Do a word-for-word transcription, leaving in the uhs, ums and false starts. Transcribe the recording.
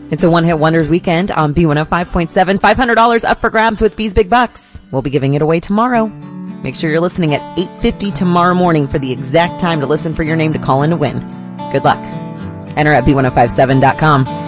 It's a one-hit wonders weekend on B one oh five point seven. five hundred dollars up for grabs with B's Big Bucks. We'll be giving it away tomorrow. Make sure you're listening at eight fifty tomorrow morning for the exact time to listen for your name to call in to win. Good luck. Enter at B one oh five seven dot com.